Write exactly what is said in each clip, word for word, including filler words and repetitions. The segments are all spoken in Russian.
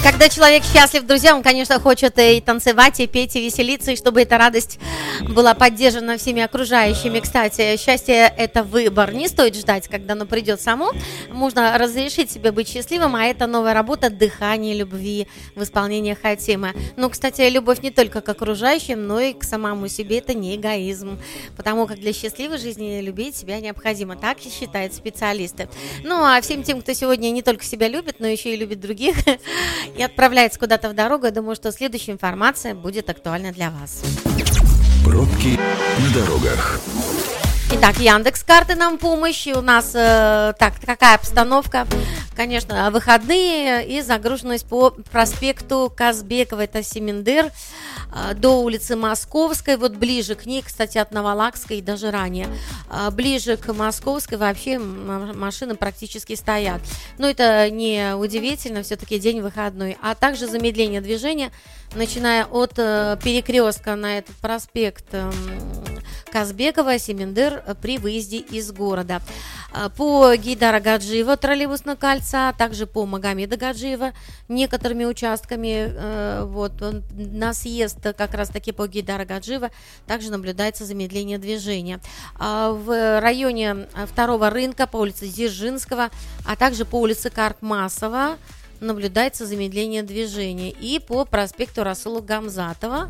Когда человек счастлив, друзья, он, конечно, хочет и танцевать, и петь, и веселиться, и чтобы эта радость была поддержана всеми окружающими. Кстати, счастье – это выбор. Не стоит ждать, когда оно придет само. Можно разрешить себе быть счастливым, а это новая работа «Дыхание любви» в исполнении Хатима. Ну, кстати, любовь не только к окружающим, но и к самому себе – это не эгоизм. Потому как для счастливой жизни любить себя необходимо. Так и считают специалисты. Ну, а всем тем, кто сегодня не только себя любит, но еще и любит других – и отправляется куда-то в дорогу, я думаю, что следующая информация будет актуальна для вас. Пробки на дорогах. Итак, Яндекс.Карты нам помощь. У нас э, так, какая обстановка? Конечно, выходные и загруженность по проспекту Казбекова, это Семендер, э, до улицы Московской, вот ближе к ней, кстати, от Новолакской и даже ранее. Э, ближе к Московской вообще машины практически стоят. Но это не удивительно, все-таки день выходной. А также замедление движения, начиная от э, перекрестка на этот проспект э, Казбекова, Семендер при выезде из города. По Гейдара Гаджиева троллейбусного кольца, а также по Магомеда Гаджиева некоторыми участками, вот, на съезд как раз таки по Гейдара Гаджиева также наблюдается замедление движения. В районе второго рынка по улице Дзержинского, а также по улице Карпмасова наблюдается замедление движения. И по проспекту Расула Гамзатова,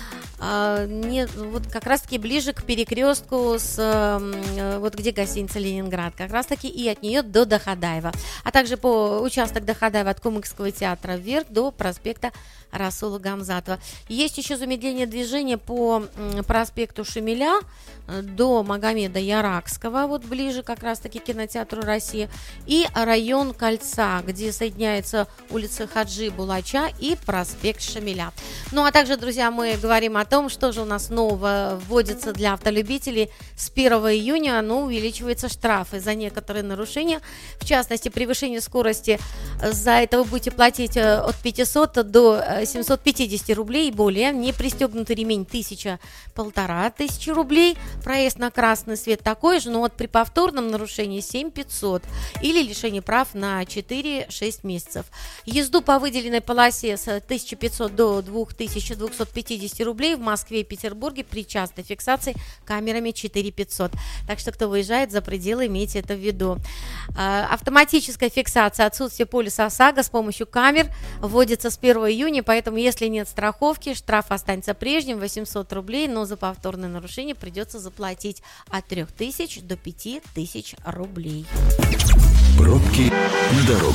А, не, вот как раз-таки ближе к перекрестку с вот где гостиница «Ленинград», как раз-таки и от нее до Доходаева, а также по участок Доходаева от Кумыкского театра вверх до проспекта Расула Гамзатова. Есть еще замедление движения по проспекту Шамиля до Магомеда Яракского, вот ближе как раз-таки к кинотеатру «Россия», и район Кольца, где соединяются улица Хаджи Булача и проспект Шамиля. Ну а также, друзья, мы говорим о том, что же у нас нового вводится для автолюбителей. С первого июня, ну, увеличиваются штрафы за некоторые нарушения. В частности, превышение скорости, за это вы будете платить от пятисот до семьсот пятьдесят рублей и более. Не пристегнутый ремень тысяча, полтора тысячи рублей. Проезд на красный свет такой же, но вот при повторном нарушении семь тысяч пятьсот или лишение прав на четыре-шесть месяцев. Езду по выделенной полосе с тысячи пятисот до две тысячи двести пятьдесят рублей в Москве и Петербурге при частой фиксации камерами четыре тысячи пятьсот. Так что, кто выезжает за пределы, имейте это в виду. Автоматическая фиксация отсутствия полиса ОСАГО с помощью камер вводится с первого июня, поэтому, если нет страховки, штраф останется прежним, восемьсот рублей, но за повторное нарушение придется заплатить от трёх тысяч до пяти тысяч рублей. Пробки на дорогах.